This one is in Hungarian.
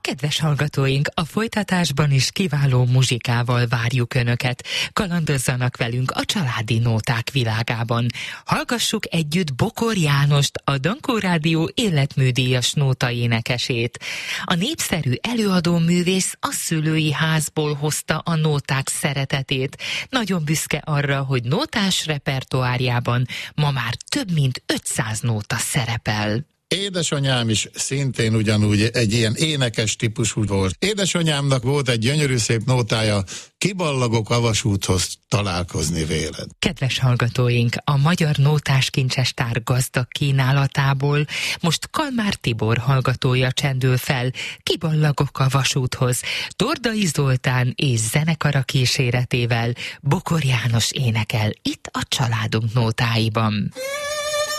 Kedves hallgatóink, a folytatásban is kiváló muzsikával várjuk Önöket. Kalandozzanak velünk a családi nóták világában. Hallgassuk együtt Bokor Jánost, a Dankó Rádió életműdíjas nótaénekesét. A népszerű előadóművész a szülői házból hozta a nóták szeretetét. Nagyon büszke arra, hogy nótás repertoárjában ma már több mint 500 nóta szerepel. Édesanyám is szintén ugyanúgy egy ilyen énekes típusú volt. Édesanyámnak volt egy gyönyörű szép nótája, kiballagok a vasúthoz találkozni véled. Kedves hallgatóink, a magyar nótás kincsestár gazdag kínálatából most Kalmár Tibor hallgatója csendül fel, Kiballagok a vasúthoz. Tordai Zoltán és zenekara kíséretével Bokor János énekel itt a családunk nótáiban.